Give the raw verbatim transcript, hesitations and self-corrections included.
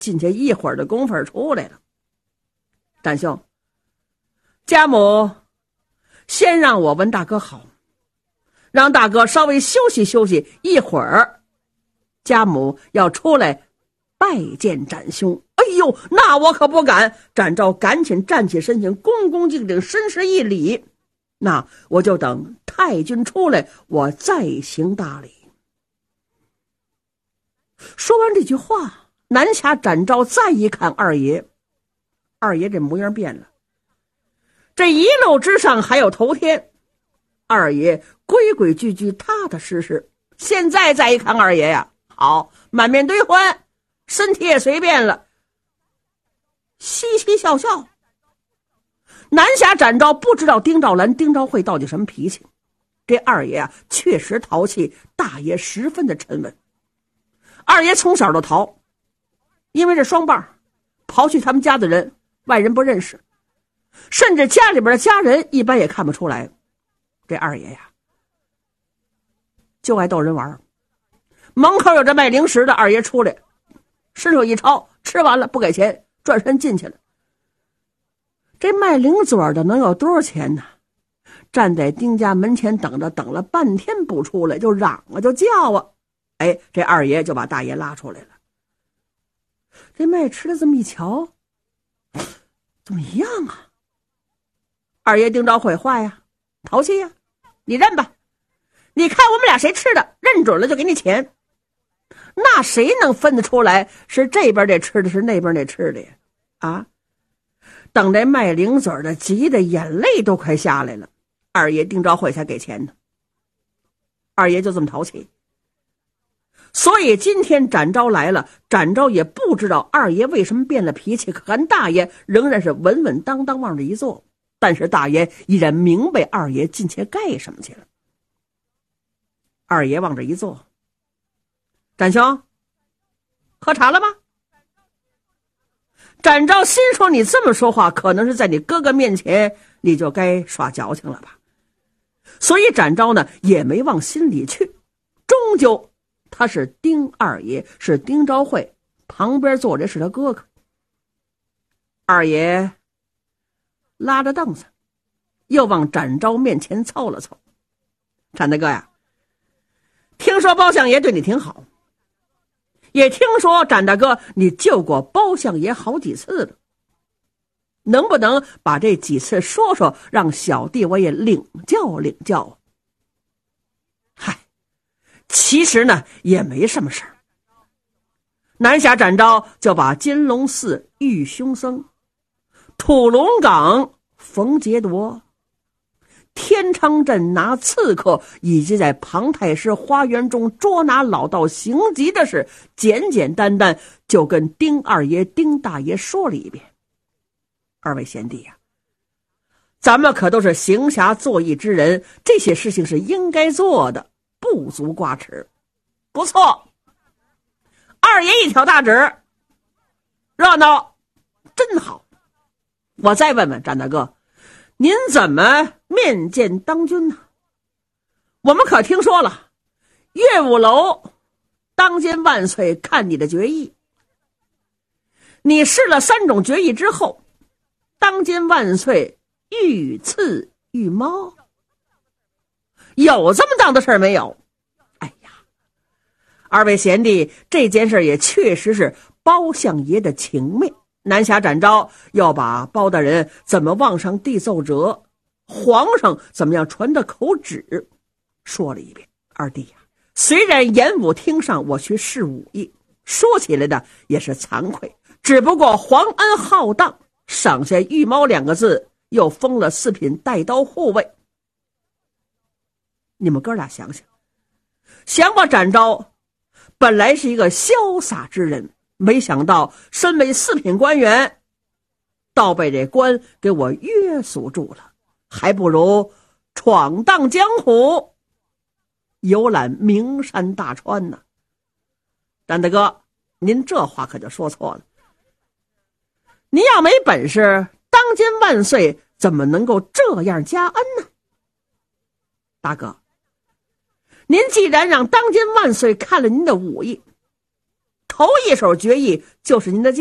进去一会儿的功夫出来了。展兄，家母先让我文大哥好，让大哥稍微休息休息，一会儿家母要出来拜见展兄。哎呦，那我可不敢。展昭赶紧站起身形，恭恭敬敬深施一礼，那我就等太君出来，我再行大礼。说完这句话，南下展昭再一看二爷，二爷这模样变了，这一路之上还有头天，二爷规规矩矩踏踏实实。现在再一看二爷呀，好，满面堆欢，身体也随便了，嘻嘻笑笑。南下展昭不知道丁兆兰丁兆慧到底什么脾气，这二爷啊确实淘气，大爷十分的沉稳。二爷从小就淘，因为这双棒刨去他们家的人，外人不认识，甚至家里边的家人一般也看不出来。这二爷呀就爱逗人玩，门口有这卖零食的，二爷出来伸手一抄，吃完了不给钱，转身进去了。这卖零嘴的能有多少钱呢？站在丁家门前等着，等了半天不出来，就嚷啊就叫啊。哎，这二爷就把大爷拉出来了。这卖吃的这么一瞧，怎么一样啊？二爷丁兆慧坏呀，淘气呀，你认吧，你看我们俩谁吃的，认准了就给你钱。那谁能分得出来是这边这吃的是那边那吃的呀？啊！等这卖零嘴的急的眼泪都快下来了，二爷丁兆慧才给钱呢。二爷就这么淘气。所以今天展昭来了，展昭也不知道二爷为什么变了脾气，可看大爷仍然是稳稳当当往这一坐，但是大爷依然明白二爷进去干什么去了。二爷往这一坐，展兄，喝茶了吗？展昭心说，你这么说话，可能是在你哥哥面前你就该耍矫情了吧。所以展昭呢也没往心里去，终究他是丁二爷，是丁兆慧，旁边坐着是他哥哥。二爷拉着凳子又往展昭面前凑了凑。展大哥呀，听说包相爷对你挺好，也听说展大哥你救过包相爷好几次了，能不能把这几次说说，让小弟我也领教领教？嗨，其实呢也没什么事儿。南下展昭就把金龙寺玉凶僧、土龙岗冯杰铎、天昌镇拿刺客，以及在庞太师花园中捉拿老道行疾的事，简简单单就跟丁二爷丁大爷说了一遍。二位贤弟呀、啊，咱们可都是行侠作义之人，这些事情是应该做的，不足挂齿。不错，二爷一挑大指，热闹真好。我再问问展大哥，您怎么面见当君呢？我们可听说了，乐舞楼当今万岁看你的决议，你试了三种决议之后，当今万岁御赐御猫，有这么当的事儿没有？哎呀，二位贤弟，这件事也确实是包相爷的情面。南下展昭要把包大人怎么往上递奏折，皇上怎么样传的口旨说了一遍。二弟呀、啊，虽然演武厅上我去试武艺，说起来的也是惭愧，只不过皇恩浩荡，赏下御猫两个字，又封了四品带刀护卫。你们哥俩想想，想把展昭本来是一个潇洒之人，没想到身为四品官员，倒被这官给我约束住了，还不如闯荡江湖，游览名山大川呢。展大哥，您这话可就说错了。您要没本事，当今万岁怎么能够这样加恩呢？大哥，您既然让当今万岁看了您的武艺， 头一手决议就是您的